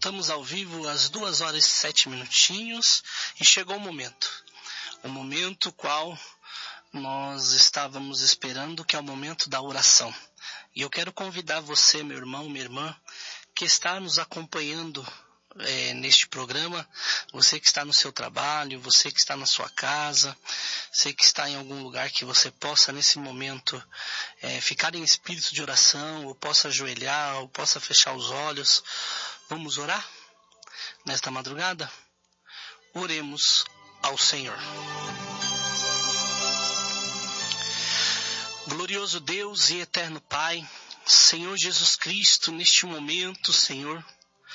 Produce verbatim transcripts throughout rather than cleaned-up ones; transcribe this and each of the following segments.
Voltamos ao vivo às duas horas e sete minutinhos e chegou o momento. O momento qual nós estávamos esperando, que é o momento da oração. E eu quero convidar você, meu irmão, minha irmã, que está nos acompanhando é, neste programa, você que está no seu trabalho, você que está na sua casa, você que está em algum lugar que você possa nesse momento é, ficar em espírito de oração, ou possa ajoelhar, ou possa fechar os olhos. Vamos orar nesta madrugada? Oremos ao Senhor. Glorioso Deus e eterno Pai, Senhor Jesus Cristo, neste momento, Senhor,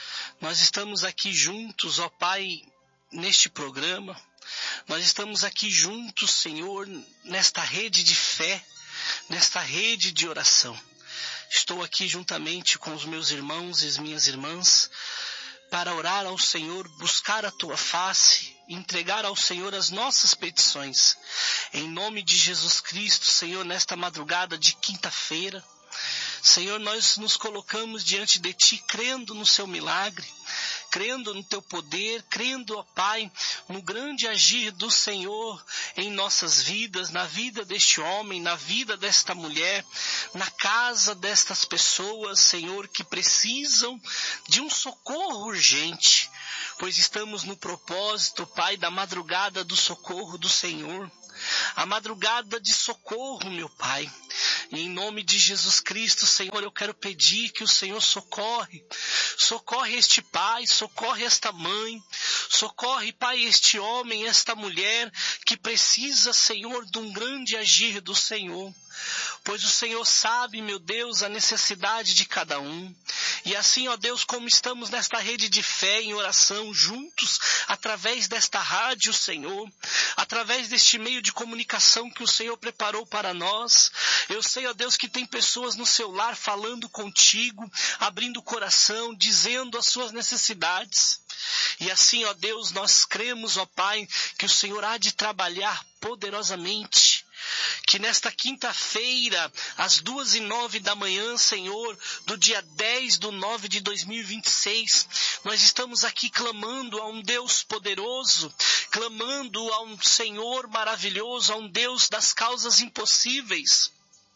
nós estamos aqui juntos, ó Pai, neste programa. Nós estamos aqui juntos, Senhor, nesta rede de fé, nesta rede de oração. Estou aqui juntamente com os meus irmãos e as minhas irmãs para orar ao Senhor, buscar a Tua face, entregar ao Senhor as nossas petições. Em nome de Jesus Cristo, Senhor, nesta madrugada de quinta-feira, Senhor, nós nos colocamos diante de Ti, crendo no Seu milagre, crendo no Teu poder, crendo, ó Pai, no grande agir do Senhor em nossas vidas, na vida deste homem, na vida desta mulher, na casa destas pessoas, Senhor, que precisam de um socorro urgente, pois estamos no propósito, Pai, da madrugada do socorro do Senhor. A madrugada de socorro, meu Pai. E em nome de Jesus Cristo, Senhor, eu quero pedir que o Senhor socorre. Socorre este pai, socorre esta mãe. Socorre, Pai, este homem, esta mulher que precisa, Senhor, de um grande agir do Senhor. Pois o Senhor sabe, meu Deus, a necessidade de cada um. E assim, ó Deus, como estamos nesta rede de fé em oração juntos, através desta rádio, Senhor, através deste meio de comunicação que o Senhor preparou para nós, eu sei, ó Deus, que tem pessoas no seu lar falando contigo, abrindo o coração, dizendo as suas necessidades. E assim, ó Deus, nós cremos, ó Pai, que o Senhor há de trabalhar poderosamente. Que nesta quinta-feira, às duas e nove da manhã, Senhor, do dia dez de nove de dois mil e vinte e seis, nós estamos aqui clamando a um Deus poderoso, clamando a um Senhor maravilhoso, a um Deus das causas impossíveis.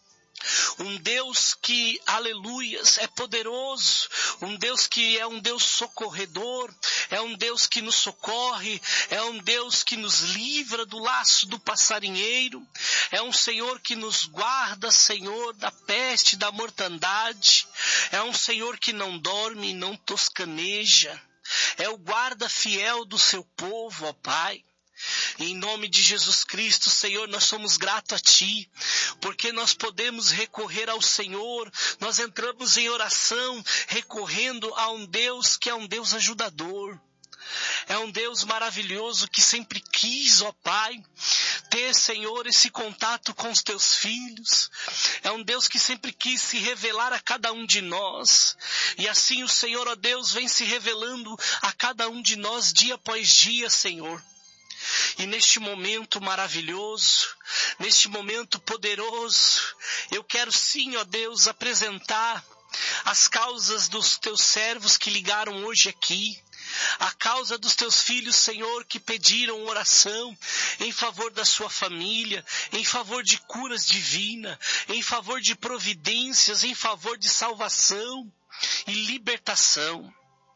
Um Deus que, aleluias, é poderoso, um Deus que é um Deus socorredor, é um Deus que nos socorre, é um Deus que nos livra do laço do passarinheiro, é um Senhor que nos guarda, Senhor, da peste, da mortandade, é um Senhor que não dorme e não toscaneja, é o guarda fiel do seu povo, ó Pai. Em nome de Jesus Cristo, Senhor, nós somos gratos a Ti, porque nós podemos recorrer ao Senhor, nós entramos em oração, recorrendo a um Deus que é um Deus ajudador. É um Deus maravilhoso que sempre quis, ó Pai, ter, Senhor, esse contato com os Teus filhos. É um Deus que sempre quis se revelar a cada um de nós. E assim o Senhor, ó Deus, vem se revelando a cada um de nós dia após dia, Senhor. E neste momento maravilhoso, neste momento poderoso, eu quero sim, ó Deus, apresentar as causas dos Teus servos que ligaram hoje aqui, a causa dos Teus filhos, Senhor, que pediram oração em favor da sua família, em favor de curas divinas, em favor de providências, em favor de salvação e libertação.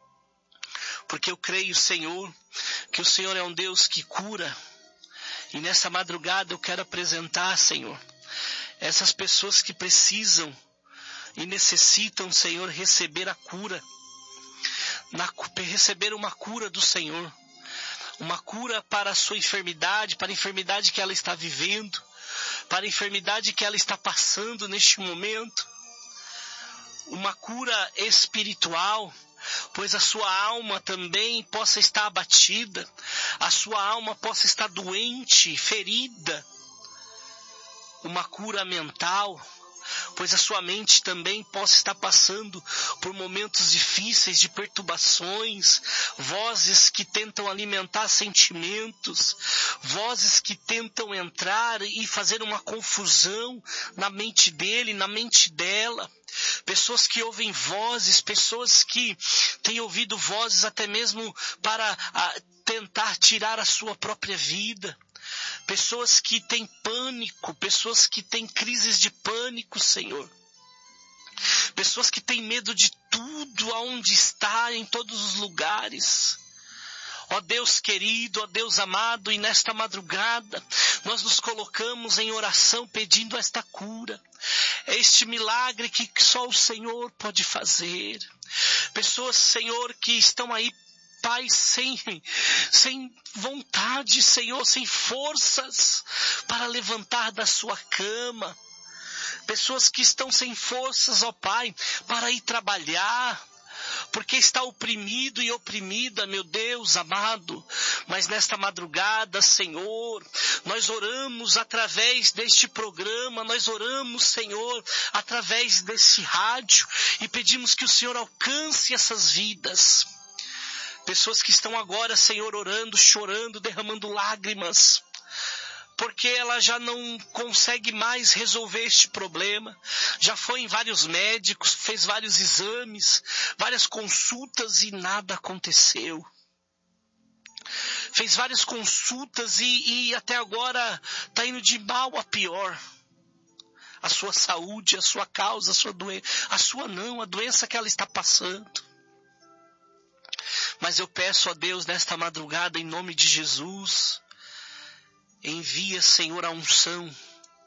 Porque eu creio, Senhor, que o Senhor é um Deus que cura. E nessa madrugada eu quero apresentar, Senhor, essas pessoas que precisam e necessitam, Senhor, receber a cura. Na, receber uma cura do Senhor. Uma cura para a sua enfermidade, para a enfermidade que ela está vivendo, para a enfermidade que ela está passando neste momento. Uma cura espiritual, pois a sua alma também possa estar abatida, a sua alma possa estar doente, ferida. Uma cura mental, pois a sua mente também possa estar passando por momentos difíceis de perturbações, vozes que tentam alimentar sentimentos, vozes que tentam entrar e fazer uma confusão na mente dele, na mente dela. Pessoas que ouvem vozes, pessoas que têm ouvido vozes até mesmo para a, tentar tirar a sua própria vida. Pessoas que têm pânico, pessoas que têm crises de pânico, Senhor. Pessoas que têm medo de tudo, aonde está, em todos os lugares. Ó Deus querido, ó Deus amado, e nesta madrugada nós nos colocamos em oração pedindo esta cura. É este milagre que só o Senhor pode fazer. Pessoas, Senhor, que estão aí, Pai, sem, sem vontade, Senhor, sem forças para levantar da sua cama. Pessoas que estão sem forças, ó Pai, para ir trabalhar, porque está oprimido e oprimida, meu Deus amado. Mas nesta madrugada, Senhor, nós oramos através deste programa, nós oramos, Senhor, através desse rádio e pedimos que o Senhor alcance essas vidas. Pessoas que estão agora, Senhor, orando, chorando, derramando lágrimas, porque ela já não consegue mais resolver este problema. Já foi em vários médicos, fez vários exames, várias consultas e nada aconteceu. Fez várias consultas e, e até agora está indo de mal a pior. A sua saúde, a sua causa, a sua doença, a sua não, a doença que ela está passando. Mas eu peço a Deus nesta madrugada, em nome de Jesus, envia, Senhor, a unção,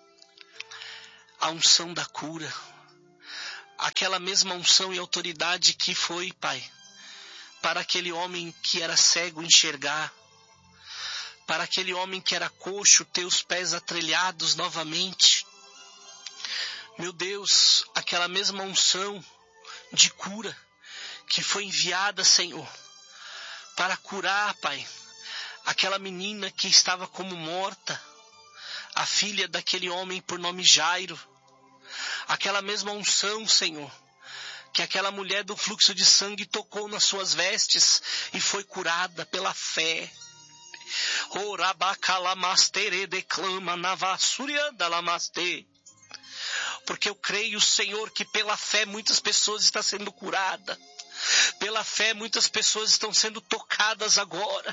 a unção da cura, aquela mesma unção e autoridade que foi, Pai, para aquele homem que era cego enxergar, para aquele homem que era coxo ter os pés atrilhados novamente. Meu Deus, aquela mesma unção de cura que foi enviada, Senhor, para curar, Pai, aquela menina que estava como morta, a filha daquele homem por nome Jairo. Aquela mesma unção, Senhor, que aquela mulher do fluxo de sangue tocou nas suas vestes e foi curada pela fé. Porque eu creio, Senhor, que pela fé muitas pessoas estão sendo curadas. Pela fé muitas pessoas estão sendo tocadas agora.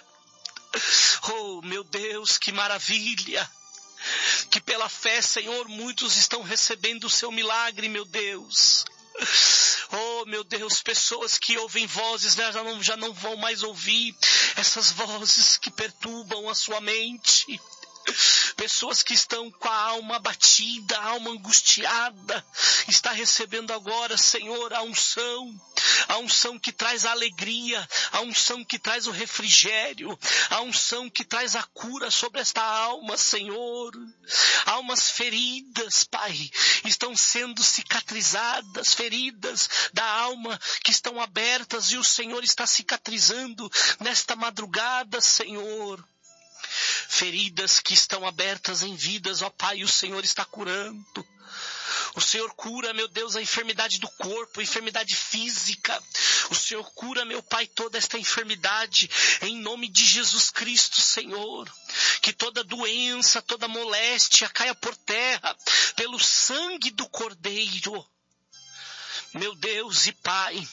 Oh, meu Deus, que maravilha! Que pela fé, Senhor, muitos estão recebendo o seu milagre, meu Deus. Oh, meu Deus, pessoas que ouvem vozes, né, já, não, já não vão mais ouvir essas vozes que perturbam a sua mente. Pessoas que estão com a alma abatida, a alma angustiada, está recebendo agora, Senhor, a unção, a unção que traz a alegria, a unção que traz o refrigério, a unção que traz a cura sobre esta alma, Senhor. Almas feridas, Pai, estão sendo cicatrizadas, feridas da alma que estão abertas e o Senhor está cicatrizando nesta madrugada, Senhor. Feridas que estão abertas em vidas, ó Pai, o Senhor está curando. O Senhor cura, meu Deus, a enfermidade do corpo, a enfermidade física. O Senhor cura, meu Pai, toda esta enfermidade, em nome de Jesus Cristo, Senhor. Que toda doença, toda moléstia caia por terra, pelo sangue do Cordeiro. Meu Deus e Pai,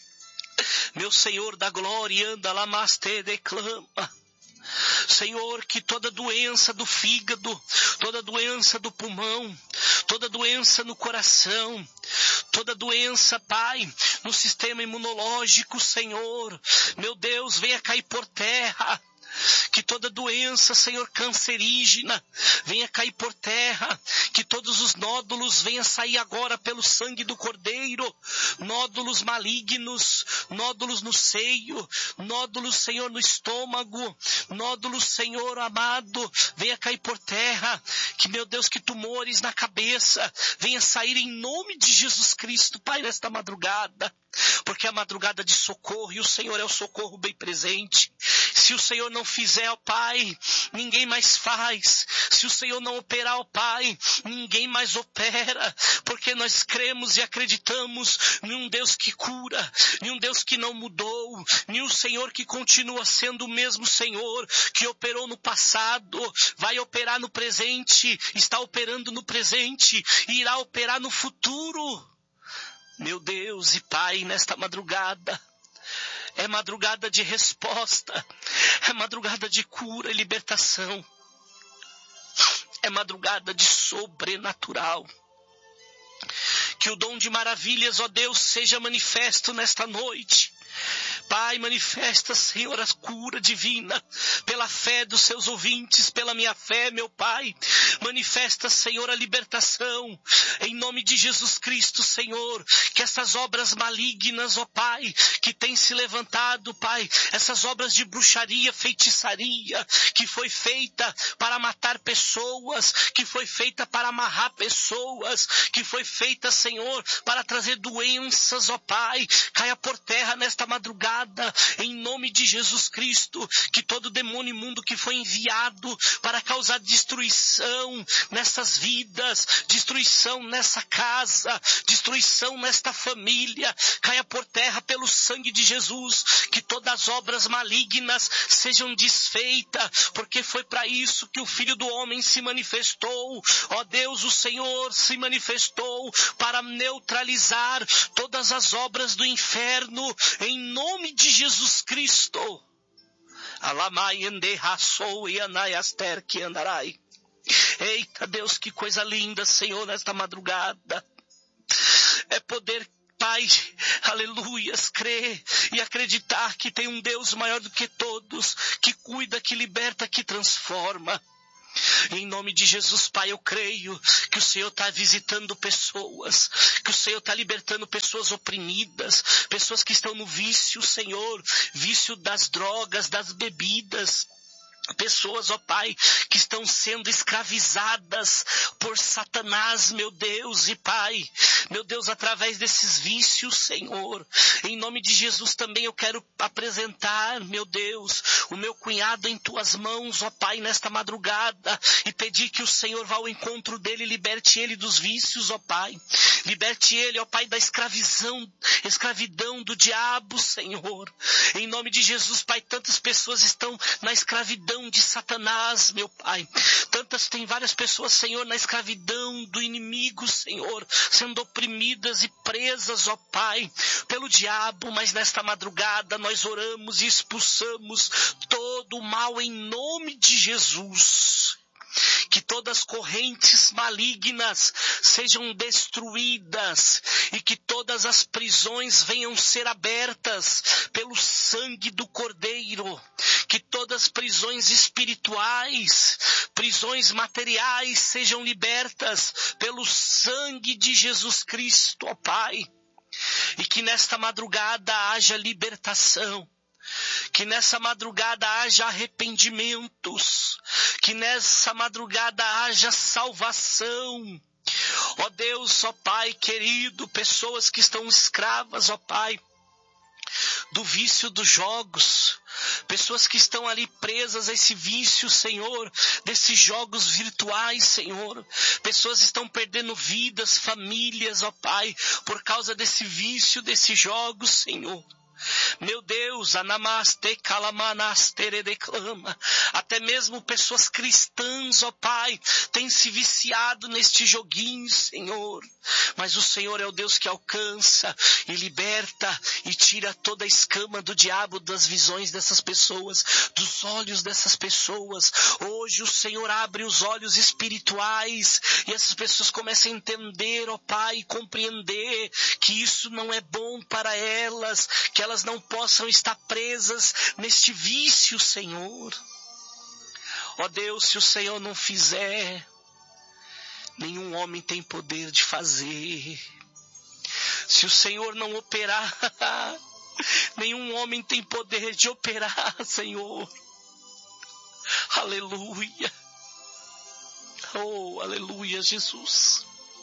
meu Senhor da glória, anda lá, mas te declama. Senhor, que toda doença do fígado, toda doença do pulmão, toda doença no coração, toda doença, Pai, no sistema imunológico, Senhor, meu Deus, venha cair por terra. Que toda doença, Senhor, cancerígena, venha cair por terra. Que todos os nódulos venham sair agora pelo sangue do Cordeiro. Nódulos malignos, nódulos no seio, nódulos, Senhor, no estômago, nódulos, Senhor amado, venha cair por terra. Que, meu Deus, que tumores na cabeça venha sair em nome de Jesus Cristo, Pai, nesta madrugada. Porque é a madrugada de socorro e o Senhor é o socorro bem presente. Se o Senhor não fizer, ó Pai, ninguém mais faz. Se o Senhor não operar, ó Pai, ninguém mais opera. Porque nós cremos e acreditamos em um Deus que cura, em um Deus que não mudou, em um Senhor que continua sendo o mesmo Senhor, que operou no passado, vai operar no presente, está operando no presente e irá operar no futuro. Meu Deus e Pai, nesta madrugada, é madrugada de resposta, é madrugada de cura e libertação, é madrugada de sobrenatural. Que o dom de maravilhas, ó Deus, seja manifesto nesta noite. Pai, manifesta, Senhor, a cura divina, pela fé dos seus ouvintes, pela minha fé, meu Pai. Manifesta, Senhor, a libertação, em nome de Jesus Cristo, Senhor. Que essas obras malignas, ó Pai, que têm se levantado, Pai, essas obras de bruxaria, feitiçaria, que foi feita para matar pessoas, que foi feita para amarrar pessoas, que foi feita, Senhor, para trazer doenças, ó Pai, caia por terra nesta madrugada, em nome de Jesus Cristo. Que todo demônio imundo que foi enviado para causar destruição nessas vidas, destruição nessa casa, destruição nesta família, caia por terra pelo sangue de Jesus. Que todas as obras malignas sejam desfeitas, porque foi para isso que o Filho do Homem se manifestou. Ó Deus, o Senhor se manifestou para neutralizar todas as obras do inferno, em nome de Jesus Cristo. Eita Deus, que coisa linda, Senhor, nesta madrugada. É poder, Pai, aleluias, crer e acreditar que tem um Deus maior do que todos, que cuida, que liberta, que transforma. Em nome de Jesus, Pai, eu creio que o Senhor está visitando pessoas, que o Senhor está libertando pessoas oprimidas, pessoas que estão no vício, Senhor, vício das drogas, das bebidas. Pessoas, ó Pai, que estão sendo escravizadas por Satanás, meu Deus e Pai, meu Deus, através desses vícios, Senhor. Em nome de Jesus também eu quero apresentar, meu Deus, o meu cunhado em tuas mãos, ó Pai, nesta madrugada, e pedir que o Senhor vá ao encontro dele, liberte ele dos vícios, ó Pai. Liberte ele, ó Pai, da escravidão, escravidão do diabo, Senhor. Em nome de Jesus, Pai, tantas pessoas estão na escravidão de Satanás, meu Pai. Tantas, tem várias pessoas, Senhor, na escravidão do inimigo, Senhor, sendo oprimidas e presas, ó Pai, pelo diabo, mas nesta madrugada nós oramos e expulsamos todo o mal em nome de Jesus. Que todas as correntes malignas sejam destruídas e que todas as prisões venham ser abertas pelo sangue do Cordeiro. Que todas as prisões espirituais, prisões materiais sejam libertas pelo sangue de Jesus Cristo, ó Pai. E que nesta madrugada haja libertação. Que nessa madrugada haja arrependimentos, que nessa madrugada haja salvação. Ó Deus, ó Pai querido, pessoas que estão escravas, ó Pai, do vício dos jogos, pessoas que estão ali presas a esse vício, Senhor, desses jogos virtuais, Senhor. Pessoas estão perdendo vidas, famílias, ó Pai, por causa desse vício, desses jogos, Senhor. Meu Deus, anamaste kalamanaste declama. Até mesmo pessoas cristãs, ó Pai, têm se viciado neste joguinho, Senhor. Mas o Senhor é o Deus que alcança e liberta e tira toda a escama do diabo das visões dessas pessoas, dos olhos dessas pessoas. Hoje o Senhor abre os olhos espirituais e essas pessoas começam a entender, ó Pai, compreender que isso não é bom para elas, que elas não possam estar presas neste vício, Senhor. Ó Deus, se o Senhor não fizer, nenhum homem tem poder de fazer. Se o Senhor não operar, nenhum homem tem poder de operar, Senhor. Aleluia. Oh, aleluia, Jesus.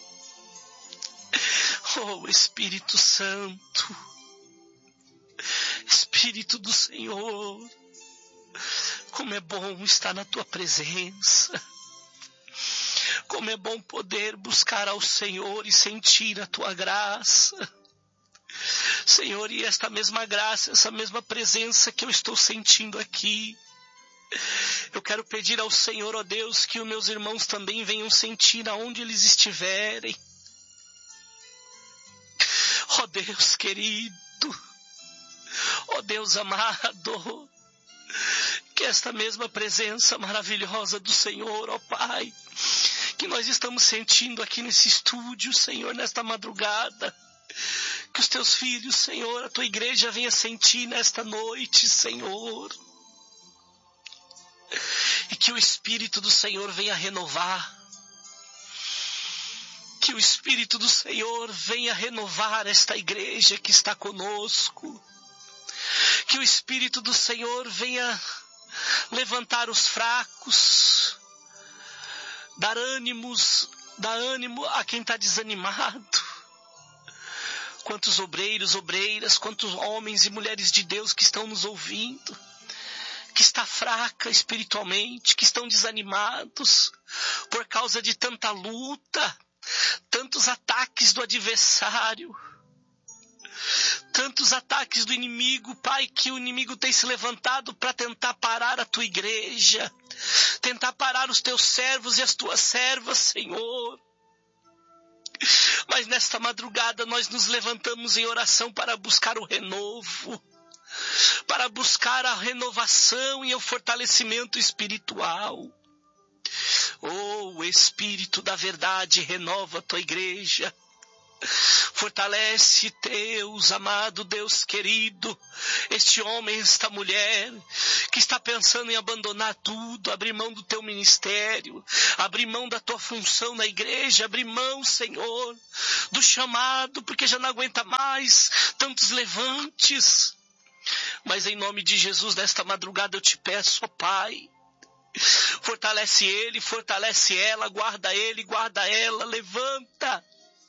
Oh, Espírito Santo. Espírito do Senhor, Como é bom estar na tua presença. Como é bom poder buscar ao Senhor e sentir a tua graça. Senhor, e esta mesma graça, essa mesma presença que eu estou sentindo aqui, eu quero pedir ao Senhor, ó Deus, que os meus irmãos também venham sentir aonde eles estiverem. Ó Deus querido, ó Deus amado, que esta mesma presença maravilhosa do Senhor, ó Pai, que nós estamos sentindo aqui nesse estúdio, Senhor, nesta madrugada, que os teus filhos, Senhor, a tua igreja venha sentir nesta noite, Senhor, e que o Espírito do Senhor venha renovar, que o Espírito do Senhor venha renovar esta igreja que está conosco, que o Espírito do Senhor venha levantar os fracos, dar ânimos, dar ânimo a quem está desanimado. Quantos obreiros, obreiras, quantos homens e mulheres de Deus que estão nos ouvindo, que está fraca espiritualmente, que estão desanimados por causa de tanta luta, tantos ataques do adversário, tantos ataques do inimigo, Pai, que o inimigo tem se levantado para tentar parar a tua igreja, tentar parar os teus servos e as tuas servas, Senhor. Mas nesta madrugada nós nos levantamos em oração para buscar o renovo, para buscar a renovação e o fortalecimento espiritual. Oh, o Espírito da verdade renova a tua igreja. Fortalece, Deus amado, Deus querido, este homem, esta mulher, que está pensando em abandonar tudo, abrir mão do teu ministério, abrir mão da tua função na igreja, abrir mão, Senhor, do chamado, porque já não aguenta mais tantos levantes. Mas em nome de Jesus, nesta madrugada eu te peço, ó Pai, fortalece ele, fortalece ela, guarda ele, guarda ela, levanta.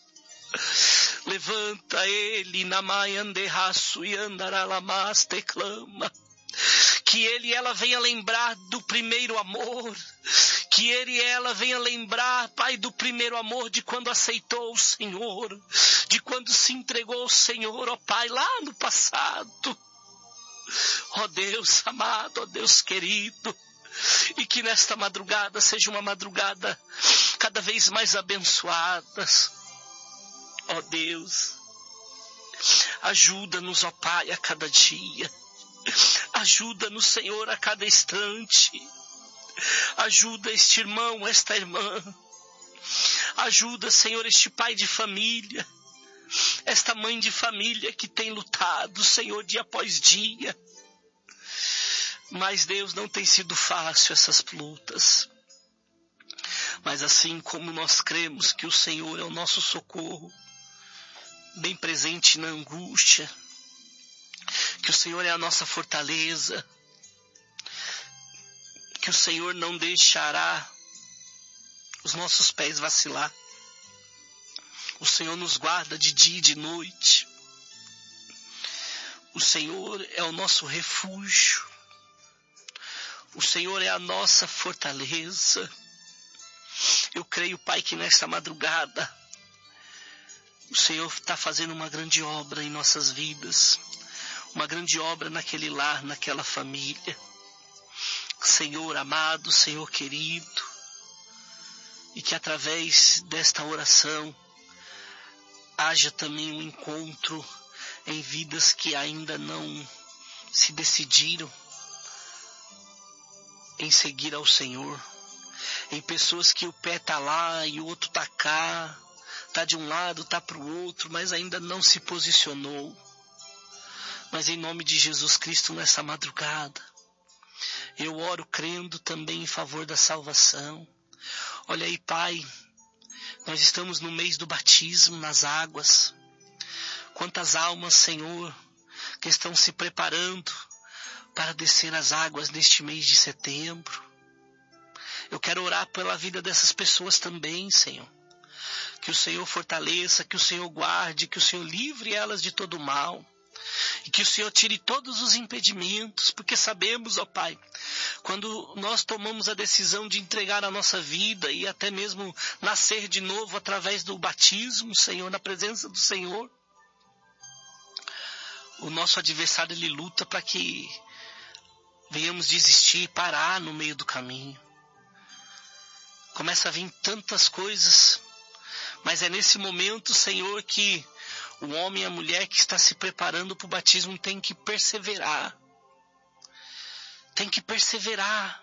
Levanta ele, namaianderraço e andaralamas te clama. Que ele e ela venha lembrar do primeiro amor. Que ele e ela venha lembrar, Pai, do primeiro amor, de quando aceitou o Senhor. De quando se entregou ao Senhor, ó Pai, lá no passado. Ó Deus amado, ó Deus querido. E que nesta madrugada seja uma madrugada cada vez mais abençoada. Ó Deus, ajuda-nos, ó Pai, a cada dia. Ajuda-nos, Senhor, a cada instante. Ajuda este irmão, esta irmã. Ajuda, Senhor, este pai de família, esta mãe de família que tem lutado, Senhor, dia após dia. Mas, Deus, não tem sido fácil essas lutas. Mas assim como nós cremos que o Senhor é o nosso socorro, bem presente na angústia, que o Senhor é a nossa fortaleza, que o Senhor não deixará os nossos pés vacilar. O Senhor nos guarda de dia e de noite. O Senhor é o nosso refúgio. O Senhor é a nossa fortaleza. Eu creio, Pai, que nesta madrugada o Senhor está fazendo uma grande obra em nossas vidas, uma grande obra naquele lar, naquela família. Senhor amado, Senhor querido, e que através desta oração haja também um encontro em vidas que ainda não se decidiram em seguir ao Senhor, em pessoas que o pé está lá e o outro está cá, está de um lado, está para o outro, mas ainda não se posicionou. Mas em nome de Jesus Cristo, nessa madrugada, eu oro crendo também em favor da salvação. Olha aí, Pai, nós estamos no mês do batismo nas águas. Quantas almas, Senhor, que estão se preparando para descer as águas neste mês de setembro. Eu quero orar pela vida dessas pessoas também, Senhor. Que o Senhor fortaleça, que o Senhor guarde, que o Senhor livre elas de todo mal. E que o Senhor tire todos os impedimentos, porque sabemos, ó Pai, quando nós tomamos a decisão de entregar a nossa vida e até mesmo nascer de novo através do batismo, Senhor, na presença do Senhor, o nosso adversário, ele luta para que venhamos desistir, parar no meio do caminho. Começa a vir tantas coisas, mas é nesse momento, Senhor, que o homem e a mulher que está se preparando para o batismo tem que perseverar. Tem que perseverar.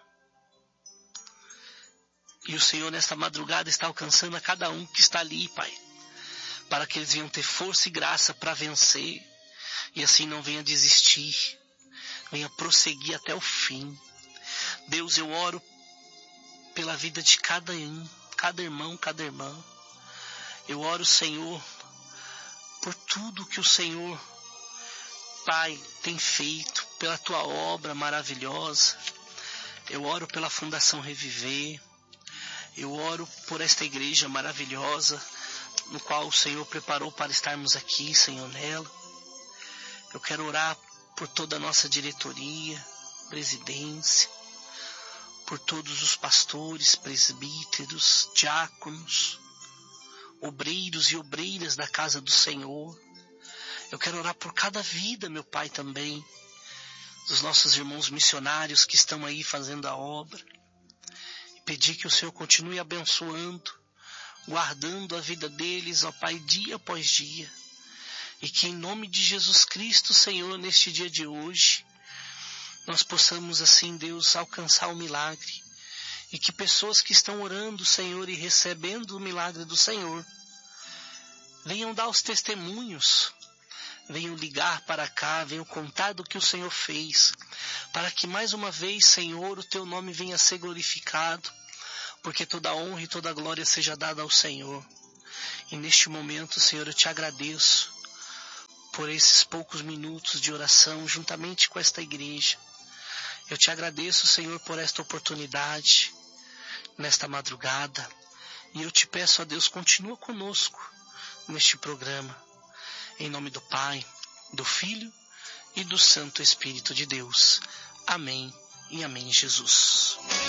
E o Senhor, nesta madrugada, está alcançando a cada um que está ali, Pai, para que eles venham ter força e graça para vencer, e assim não venha desistir, venha prosseguir até o fim. Deus, eu oro pela vida de cada um, cada irmão, cada irmã. Eu oro, Senhor, por tudo que o Senhor, Pai, tem feito, pela Tua obra maravilhosa. Eu oro pela Fundação Reviver. Eu oro por esta igreja maravilhosa, no qual o Senhor preparou para estarmos aqui, Senhor, nela. Eu quero orar por toda a nossa diretoria, presidência, por todos os pastores, presbíteros, diáconos, obreiros e obreiras da casa do Senhor. Eu quero orar por cada vida, meu Pai, também, dos nossos irmãos missionários que estão aí fazendo a obra. E pedir que o Senhor continue abençoando, guardando a vida deles, ó Pai, dia após dia. E que em nome de Jesus Cristo, Senhor, neste dia de hoje, nós possamos assim, Deus, alcançar o milagre. E que pessoas que estão orando, Senhor, e recebendo o milagre do Senhor, venham dar os testemunhos, venham ligar para cá, venham contar do que o Senhor fez, para que mais uma vez, Senhor, o Teu nome venha a ser glorificado, porque toda a honra e toda a glória seja dada ao Senhor. E neste momento, Senhor, eu te agradeço por esses poucos minutos de oração juntamente com esta igreja. Eu te agradeço, Senhor, por esta oportunidade, nesta madrugada. E eu te peço, a Deus, continua conosco neste programa. Em nome do Pai, do Filho e do Santo Espírito de Deus. Amém e amém, Jesus.